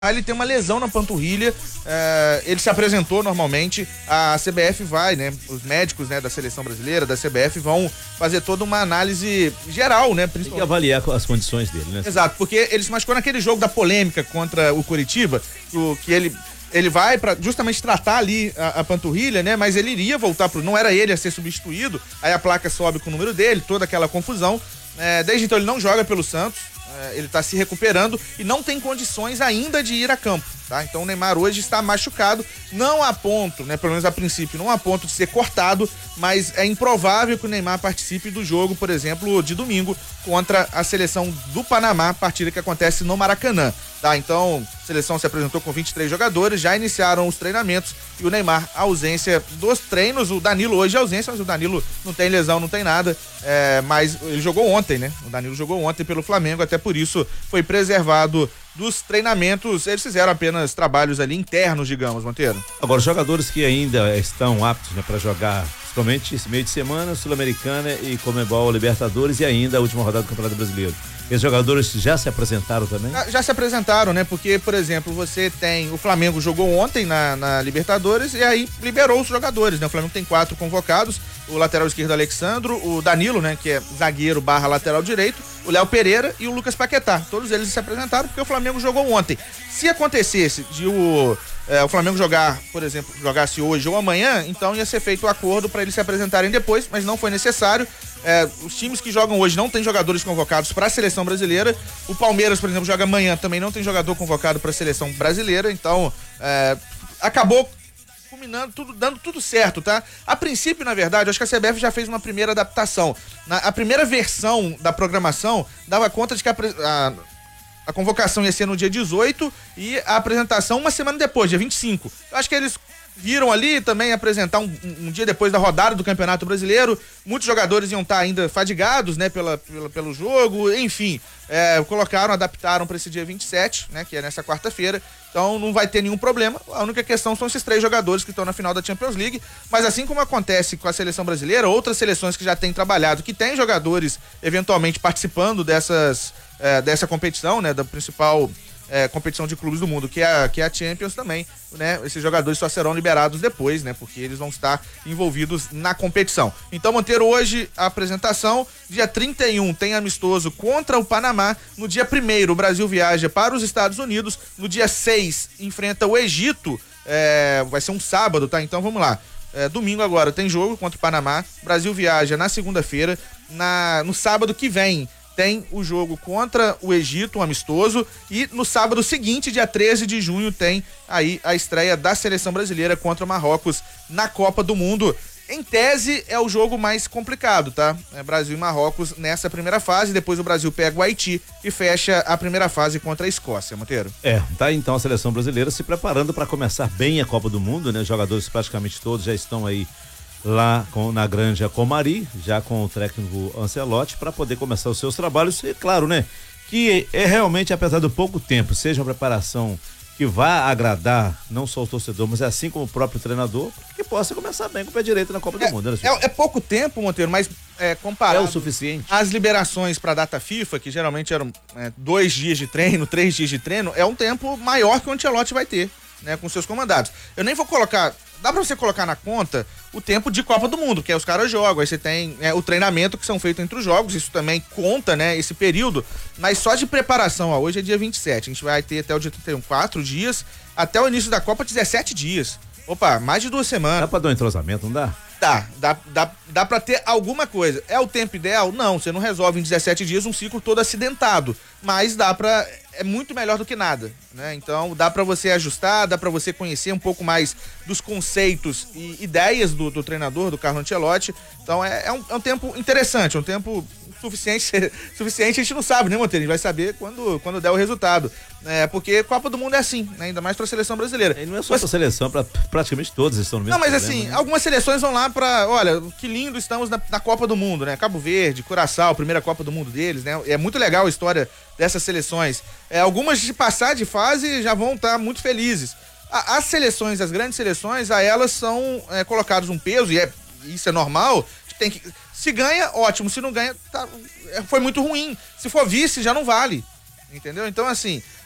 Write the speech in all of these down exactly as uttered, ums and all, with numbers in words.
ele tem uma lesão na panturrilha, é, ele se apresentou normalmente, a C B F vai, né, os médicos, né, da seleção brasileira, da C B F vão fazer toda uma análise geral, né, principalmente. Tem que avaliar as condições dele, né? Exato, porque ele se machucou naquele jogo da polêmica contra o Coritiba, o, que ele, ele vai para justamente tratar ali a, a panturrilha, né, mas ele iria voltar pro, não era ele a ser substituído, aí a placa sobe com o número dele, toda aquela confusão, é, desde então ele não joga pelo Santos, ele está se recuperando e não tem condições ainda de ir a campo, tá? Então o Neymar hoje está machucado, não a ponto, né, pelo menos a princípio, não a ponto de ser cortado, mas é improvável que o Neymar participe do jogo, por exemplo, de domingo contra a seleção do Panamá, partida que acontece no Maracanã, tá? Então a seleção se apresentou com vinte e três jogadores, já iniciaram os treinamentos e o Neymar, a ausência dos treinos, o Danilo hoje é ausência, mas o Danilo não tem lesão, não tem nada, é, mas ele jogou ontem, né? O Danilo jogou ontem pelo Flamengo, até por isso foi preservado dos treinamentos. Eles fizeram apenas trabalhos ali internos, digamos, Monteiro. Agora, os jogadores que ainda estão aptos, né, para jogar, principalmente esse meio de semana, Sul-Americana e Conmebol Libertadores e ainda a última rodada do Campeonato Brasileiro. Esses jogadores já se apresentaram também? Já, já se apresentaram, né? Porque, por exemplo, você tem, o Flamengo jogou ontem na, na Libertadores e aí liberou os jogadores, né? O Flamengo tem quatro convocados, o lateral esquerdo Alexandro, o Danilo, né? Que é zagueiro barra lateral direito, o Léo Pereira e o Lucas Paquetá. Todos eles se apresentaram porque o Flamengo jogou ontem. Se acontecesse de o, é, o Flamengo jogar, por exemplo, jogasse hoje ou amanhã, então ia ser feito o acordo para eles se apresentarem depois, mas não foi necessário. É, os times que jogam hoje não tem jogadores convocados para a seleção brasileira. O Palmeiras, por exemplo, joga amanhã, também não tem jogador convocado para a seleção brasileira. Então, é, acabou culminando, tudo, dando tudo certo, tá? A princípio, na verdade, acho que a C B F já fez uma primeira adaptação. Na, a primeira versão da programação dava conta de que a, a, a convocação ia ser no dia dezoito e a apresentação uma semana depois, dia vinte e cinco. Eu acho que eles viram ali também apresentar um, um, um dia depois da rodada do Campeonato Brasileiro. Muitos jogadores iam estar ainda fadigados, né, pela, pela, pelo jogo, enfim, é, colocaram, adaptaram para esse dia vinte e sete, né, que é nessa quarta-feira. Então não vai ter nenhum problema. A única questão são esses três jogadores que estão na final da Champions League. Mas assim como acontece com a seleção brasileira, outras seleções que já têm trabalhado, que têm jogadores eventualmente participando dessas, é, dessa competição, né, da principal É, competição de clubes do mundo, que é, a, que é a Champions também, né? Esses jogadores só serão liberados depois, né? Porque eles vão estar envolvidos na competição. Então, Monteiro, hoje a apresentação, dia trinta e um tem amistoso contra o Panamá, no dia primeiro o Brasil viaja para os Estados Unidos, no dia seis enfrenta o Egito, é, vai ser um sábado, tá? Então vamos lá. É, domingo agora tem jogo contra o Panamá, Brasil viaja na segunda-feira, na, no sábado que vem tem o jogo contra o Egito, um amistoso, e no sábado seguinte, dia treze de junho, tem aí a estreia da seleção brasileira contra o Marrocos na Copa do Mundo. Em tese, é o jogo mais complicado, tá? É Brasil e Marrocos nessa primeira fase, depois o Brasil pega o Haiti e fecha a primeira fase contra a Escócia, Monteiro. É, tá então a seleção brasileira se preparando para começar bem a Copa do Mundo, né? Os jogadores praticamente todos já estão aí lá com, na Granja Comari, já com o técnico Ancelotti, para poder começar os seus trabalhos. E claro, né, que é realmente, apesar do pouco tempo, seja uma preparação que vá agradar não só o torcedor, mas assim como o próprio treinador, que possa começar bem com o pé direito na Copa é, do Mundo, né? É, é pouco tempo, Monteiro, mas é, comparado é o suficiente. As liberações para a data FIFA, que geralmente eram é, dois dias de treino, três dias de treino, é um tempo maior que o Ancelotti vai ter, né, com seus comandados. Eu nem vou colocar, dá pra você colocar na conta o tempo de Copa do Mundo, que é os caras jogam, aí você tem é, o treinamento que são feitos entre os jogos, isso também conta, né, esse período, mas só de preparação, ó, hoje é dia vinte e sete, a gente vai ter até o dia trinta e um, quatro dias, até o início da Copa, dezessete dias. Opa, mais de duas semanas. Dá pra dar um entrosamento, não dá? Dá, dá, dá, dá pra ter alguma coisa. É o tempo ideal? Não, você não resolve em dezessete dias um ciclo todo acidentado, mas dá pra, é muito melhor do que nada, né? Então dá pra você ajustar, dá pra você conhecer um pouco mais dos conceitos e ideias do, do treinador, do Carlo Ancelotti. Então é, é, um, é um tempo interessante, um tempo suficiente, suficiente a gente não sabe, né, Monteiro? A gente vai saber quando, quando der o resultado. É, porque Copa do Mundo é assim, né? Ainda mais pra seleção brasileira. E não é só mas, pra seleção, pra praticamente todos estão no mesmo. Não, mas problema, assim, né? Algumas seleções vão lá pra, olha, que lindo estamos na, na Copa do Mundo, né? Cabo Verde, Curaçao, primeira Copa do Mundo deles, né? É muito legal a história dessas seleções. É, algumas de passar de fase já vão estar muito felizes. A, as seleções, as grandes seleções, a elas são é, colocados um peso, e é, isso é normal, tem que, se ganha, ótimo, se não ganha, tá, foi muito ruim. Se for vice, já não vale. Entendeu? Então, assim,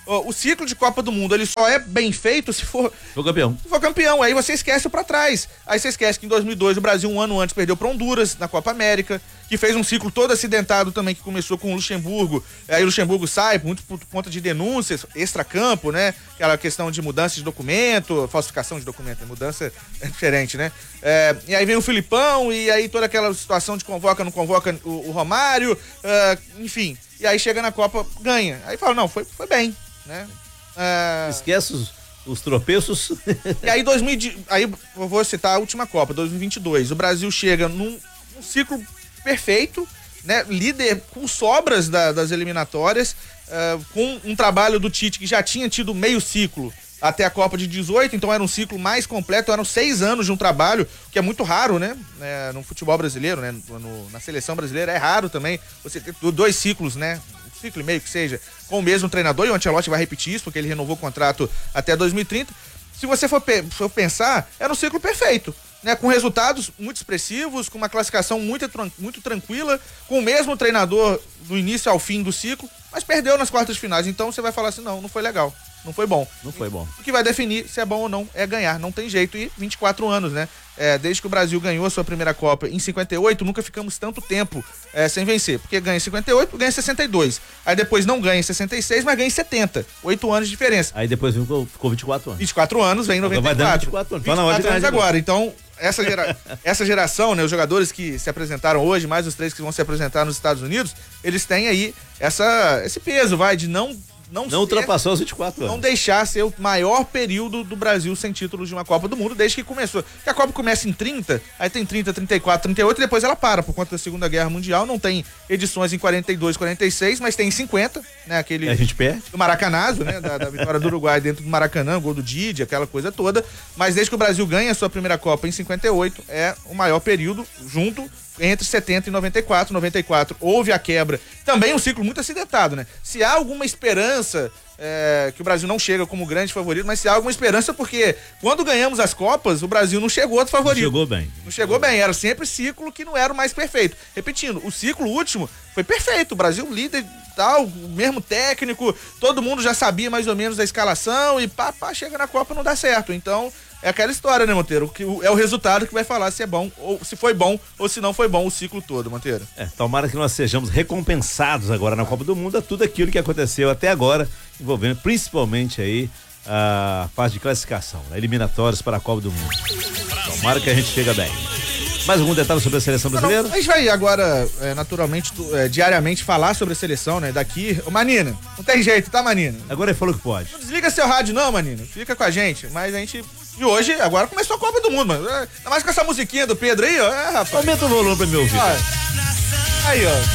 O, o ciclo de Copa do Mundo, ele só é bem feito se for... For campeão. Se for campeão, aí você esquece o pra trás. Aí você esquece que em dois mil e dois o Brasil, um ano antes, perdeu pra Honduras na Copa América, que fez um ciclo todo acidentado também, que começou com o Luxemburgo. Aí o Luxemburgo sai, muito por conta de denúncias, extracampo, né? Aquela questão de mudança de documento, falsificação de documento, mudança é diferente, né? É, e aí vem o Filipão, e aí toda aquela situação de convoca, não convoca o, o Romário, uh, enfim. E aí chega na Copa, ganha. Aí fala, não, foi, foi bem, né? Uh... Esquece os, os tropeços. E aí, dois mil, aí eu vou citar a última Copa, dois mil e vinte e dois. O Brasil chega num, num ciclo perfeito, né? Líder com sobras da, das eliminatórias, uh, com um trabalho do Tite que já tinha tido meio ciclo até a Copa de dezoito, então era um ciclo mais completo, eram seis anos de um trabalho, que é muito raro, né? É, no futebol brasileiro, né? No, na seleção brasileira é raro também você ter dois ciclos, né? Um ciclo e meio que seja, com o mesmo treinador, e o Ancelotti vai repetir isso, porque ele renovou o contrato até dois mil e trinta. Se você for, pe- for pensar, era um ciclo perfeito, né? Com resultados muito expressivos, com uma classificação muito, muito tranquila, com o mesmo treinador do início ao fim do ciclo, mas perdeu nas quartas de finais, então você vai falar assim, não, não foi legal. Não foi bom. Não foi bom. O que vai definir se é bom ou não é ganhar, não tem jeito. E vinte e quatro anos, né? É, desde que o Brasil ganhou a sua primeira Copa em cinquenta e oito, nunca ficamos tanto tempo é, sem vencer. Porque ganha em cinquenta e oito, ganha em sessenta e dois. Aí depois não ganha em sessenta e seis, mas ganha em setenta. Oito anos de diferença. Aí depois ficou, ficou vinte e quatro anos. vinte e quatro anos, vem em noventa e quatro. Vai dando vinte e quatro anos. vinte e quatro anos agora. Então, essa, gera... essa geração, né? Os jogadores que se apresentaram hoje, mais os três que vão se apresentar nos Estados Unidos, eles têm aí essa... esse peso, vai, de não... Não, não ultrapassou os vinte e quatro anos. Não deixar ser o maior período do Brasil sem títulos de uma Copa do Mundo desde que começou. Porque a Copa começa em trinta, aí tem trinta, trinta e quatro, trinta e oito, e depois ela para por conta da Segunda Guerra Mundial. Não tem edições em quarenta e dois, quarenta e seis, mas tem em cinquenta, né? Aquele. E a gente perde. Do Maracanazo, né? Da, da vitória do Uruguai dentro do Maracanã, gol do Didi, aquela coisa toda. Mas desde que o Brasil ganha a sua primeira Copa em cinquenta e oito, é o maior período junto entre setenta e noventa e quatro. noventa e quatro houve a quebra. Também um ciclo muito acidentado, né? Se há alguma esperança é, que o Brasil não chega como grande favorito, mas se há alguma esperança porque quando ganhamos as Copas, o Brasil não chegou outro favorito. Não chegou bem. Não chegou bem, era sempre ciclo que não era o mais perfeito. Repetindo, o ciclo último foi perfeito, o Brasil líder, tal, o mesmo técnico, todo mundo já sabia mais ou menos da escalação e pá, pá, chega na Copa não dá certo. Então, é aquela história, né, Monteiro? Que é o resultado que vai falar se é bom, ou se foi bom, ou se não foi bom o ciclo todo, Monteiro. É, tomara que nós sejamos recompensados agora na Copa do Mundo a tudo aquilo que aconteceu até agora, envolvendo principalmente aí a fase de classificação, né? Eliminatórios para a Copa do Mundo. Tomara que a gente chegue bem. Mais algum detalhe sobre a seleção brasileira? Não, a gente vai agora, é, naturalmente, é, diariamente falar sobre a seleção, né? Daqui. Ô, Manina, não tem jeito, tá, Manina? Agora ele falou que pode. Não desliga seu rádio, não, Manina. Fica com a gente. Mas a gente. E hoje, agora começou a Copa do Mundo, mano. Ainda mais com essa musiquinha do Pedro aí, ó. É, rapaz. Aumenta o volume pra me ouvir. Ó, aí, ó.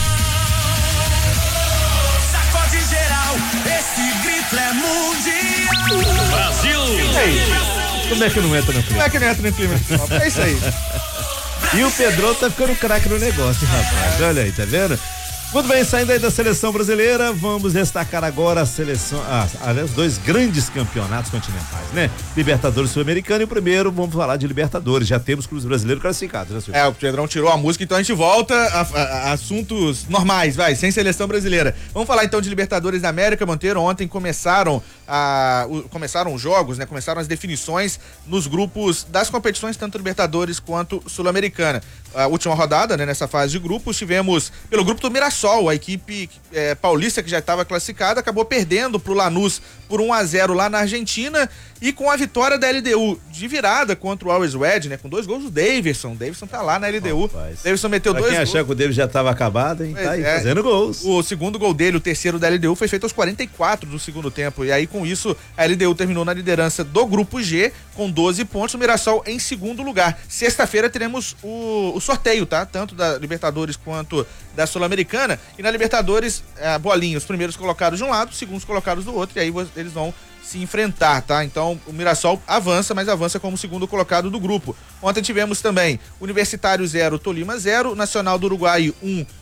Sacode geral, esse grito é mundial. Brasil! Aí. Como é que não entra no clima? Como é que não entra no clima? É isso aí. E o Pedrão tá ficando craque no negócio, hein, rapaz? Olha aí, tá vendo? Muito bem, saindo aí da seleção brasileira, vamos destacar agora a seleção, ah, aliás, dois grandes campeonatos continentais, né? Libertadores Sul-Americano e o primeiro, vamos falar de Libertadores, já temos clubes brasileiros classificados, né, senhor? É, o Pedrão tirou a música, então a gente volta a, a, a assuntos normais, vai, sem seleção brasileira. Vamos falar então de Libertadores da América, Monteiro. Ontem começaram a, o, começaram os jogos, né? Começaram as definições nos grupos das competições, tanto Libertadores quanto Sul-Americana. A última rodada, né? Nessa fase de grupos, tivemos pelo grupo do Mirassol, a equipe é, paulista que já estava classificada, acabou perdendo pro Lanús por um a zero lá na Argentina, e com a vitória da L D U de virada contra o Always Red, né? Com dois gols do Davidson. O Davidson tá lá na L D U. Rapaz. Davidson meteu pra dois quem gols. achar que o Davidson já estava acabado, hein? Pois tá aí é. fazendo gols. O segundo gol dele, o terceiro da L D U, foi feito aos quarenta e quatro do segundo tempo. E aí, com isso, a L D U terminou na liderança do grupo G com doze pontos. O Mirassol em segundo lugar. Sexta-feira teremos o, o sorteio, tá? Tanto da Libertadores quanto da Sul-Americana. E na Libertadores, a bolinha, os primeiros colocados de um lado, os segundos colocados do outro. E aí eles vão se enfrentar, tá? Então o Mirassol avança, mas avança como segundo colocado do grupo. Ontem tivemos também Universitário zero, Tolima zero, Nacional do Uruguai um,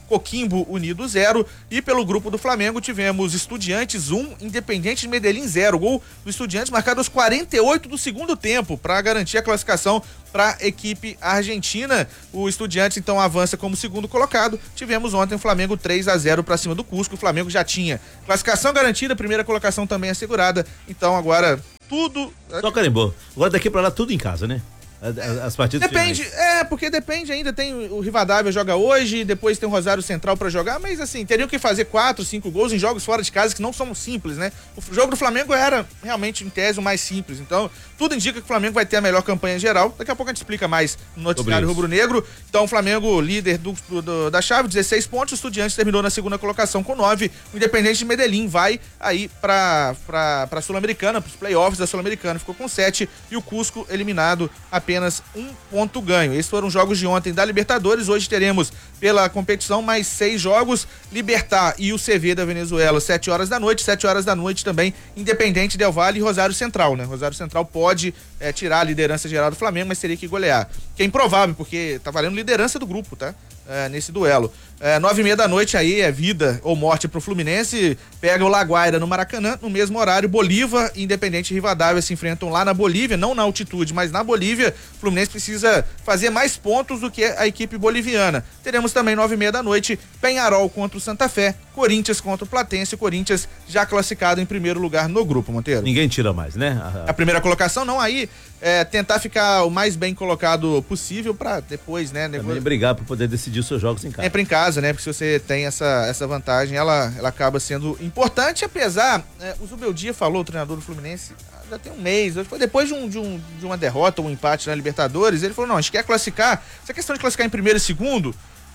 Coquimbo Unido zero. E pelo grupo do Flamengo tivemos Estudiantes um, Independente de Medellín zero. Gol do Estudiantes marcado aos quarenta e oito do segundo tempo para garantir a classificação para a equipe argentina. O Estudiantes então avança como segundo colocado. Tivemos ontem o Flamengo três a zero para cima do Cusco. O Flamengo já tinha classificação garantida, primeira colocação também assegurada. Então agora tudo... Só carimbou. Agora daqui para lá tudo em casa, né? As partidas depende, finais. É, porque depende ainda, tem o Rivadavia joga hoje, depois tem o Rosário Central pra jogar, mas assim, teriam que fazer quatro, cinco gols em jogos fora de casa que não são simples, né? O jogo do Flamengo era realmente, em tese, o mais simples, então tudo indica que o Flamengo vai ter a melhor campanha geral. Daqui a pouco a gente explica mais no noticiário rubro-negro. Então o Flamengo líder do, do, da chave, dezesseis pontos, o Estudiantes terminou na segunda colocação com nove, o Independente de Medellín vai aí pra, pra, pra Sul-Americana, pros playoffs da Sul-Americana, ficou com sete, e o Cusco eliminado apenas um ponto ganho. Esses foram os jogos de ontem da Libertadores. Hoje teremos pela competição mais seis jogos. Libertad e o C V da Venezuela, sete horas da noite. sete horas da noite também Independente Del Valle e Rosário Central, né? Rosário Central pode é, tirar a liderança geral do Flamengo, mas teria que golear. Que é improvável, porque tá valendo liderança do grupo, tá? É, nesse duelo. É, nove e meia da noite aí é vida ou morte pro Fluminense, pega o Laguaira no Maracanã, no mesmo horário, Bolívar e Independente Rivadavia se enfrentam lá na Bolívia, não na altitude, mas na Bolívia. O Fluminense precisa fazer mais pontos do que a equipe boliviana. Teremos também nove e meia da noite, Peñarol contra o Santa Fé, Corinthians contra o Platense, Corinthians já classificado em primeiro lugar no grupo, Monteiro. Ninguém tira mais, né? A, a primeira colocação, não, aí é tentar ficar o mais bem colocado possível pra depois, né? Também depois... brigar pra poder decidir os seus jogos em casa. Sempre em casa, né? Porque se você tem essa, essa vantagem, ela, ela acaba sendo importante, apesar, é, o Zubeldia falou, o treinador do Fluminense, já tem um mês, foi depois de, um, de, um, de uma derrota, um empate na Libertadores, ele falou, não, a gente quer classificar, essa questão de classificar em primeiro e segundo,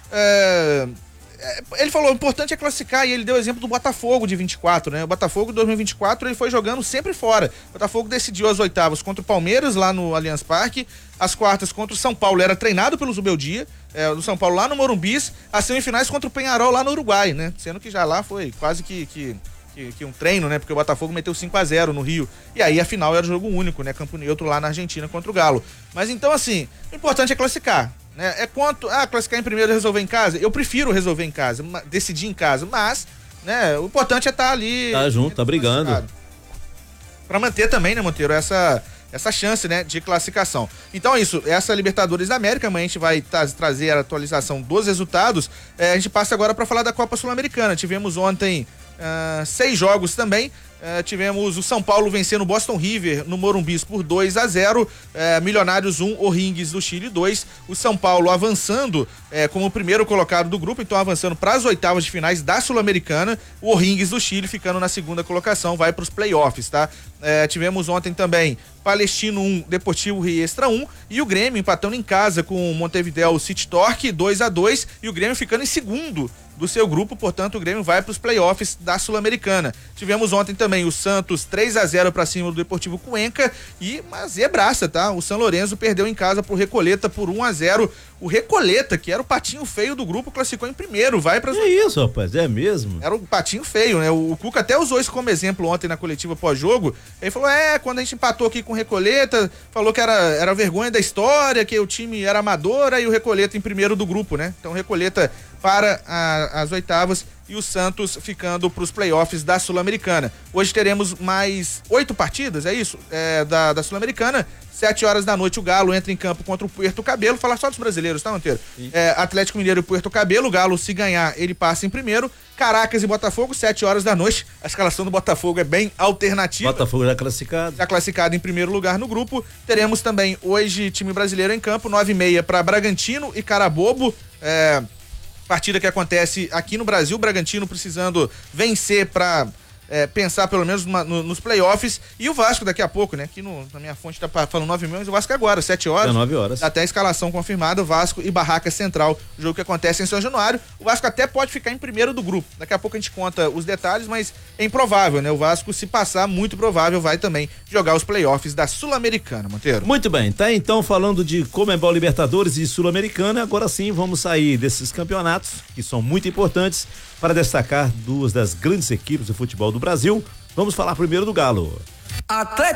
é, é, ele falou, o importante é classificar, e ele deu o exemplo do Botafogo de vinte e quatro, né? O Botafogo de dois mil e vinte e quatro, ele foi jogando sempre fora. O Botafogo decidiu as oitavas contra o Palmeiras, lá no Allianz Parque, as quartas contra o São Paulo, era treinado pelo Zubeldia, é, do São Paulo lá no Morumbis, as semifinais contra o Peñarol lá no Uruguai, né? Sendo que já lá foi quase que, que, que, que um treino, né? Porque o Botafogo meteu cinco a zero no Rio, e aí a final era jogo único, né? Campo neutro lá na Argentina contra o Galo. Mas então, assim, o importante é classificar, né? É quanto, ah, classificar em primeiro e resolver em casa, eu prefiro resolver em casa, decidir em casa, mas, né? O importante é estar tá ali... Tá junto, tá brigando. Pra manter também, né, Monteiro, essa... essa chance, né, de classificação. Então é isso, essa Libertadores da América, amanhã a gente vai tra- trazer a atualização dos resultados. É, a gente passa agora para falar da Copa Sul-Americana. Tivemos ontem uh, seis jogos também. Uh, tivemos o São Paulo vencendo o Boston River no Morumbis por dois a zero, uh, Milionários um, O'Higgins do Chile dois, o São Paulo avançando uh, como o primeiro colocado do grupo, então avançando para as oitavas de finais da Sul-Americana, o O'Higgins do Chile ficando na segunda colocação, vai para os playoffs, tá? Uh, tivemos ontem também Palestino um, Deportivo Riestra um, e o Grêmio empatando em casa com o Montevideo City Torque dois a dois, e o Grêmio ficando em segundo do seu grupo, portanto o Grêmio vai para os playoffs da Sul-Americana. Tivemos ontem também o Santos três a zero para cima do Deportivo Cuenca, e uma zebraça, tá? O São Lourenço perdeu em casa pro Recoleta por um a zero. O Recoleta, que era o patinho feio do grupo, classificou em primeiro, vai para... É isso, rapaz, é mesmo? Era o patinho feio, né? O, o Cuca até usou isso como exemplo ontem na coletiva pós-jogo. Ele falou, é, quando a gente empatou aqui com o Recoleta, falou que era, era vergonha da história, que o time era amador, e o Recoleta em primeiro do grupo, né? Então o Recoleta para a, as oitavas e o Santos ficando para os playoffs da Sul-Americana. Hoje teremos mais oito partidas, é isso? É, da, da Sul-Americana. Sete horas da noite o Galo entra em campo contra o Puerto Cabelo. Falar só dos brasileiros, tá, Monteiro? É, Atlético Mineiro e Puerto Cabelo. O Galo, se ganhar, ele passa em primeiro. Caracas e Botafogo, sete horas da noite. A escalação do Botafogo é bem alternativa. Botafogo já classificado. Já classificado em primeiro lugar no grupo. Teremos também hoje time brasileiro em campo, nove e meia para Bragantino e Carabobo. É, partida que acontece aqui no Brasil. Bragantino precisando vencer para é, pensar pelo menos numa, no, nos playoffs, e o Vasco daqui a pouco, né? Aqui no, na minha fonte tá falando nove milhões, o Vasco agora, sete horas. É nove horas. Até a escalação confirmada, Vasco e Barraca Central, jogo que acontece em São Januário. O Vasco até pode ficar em primeiro do grupo. Daqui a pouco a gente conta os detalhes, mas é improvável, né? O Vasco, se passar, muito provável, vai também jogar os playoffs da Sul-Americana, Monteiro. Muito bem, tá então falando de Conmebol Libertadores e Sul-Americana. Agora sim, vamos sair desses campeonatos, que são muito importantes, para destacar duas das grandes equipes de futebol do Brasil. Vamos falar primeiro do Galo. Atlético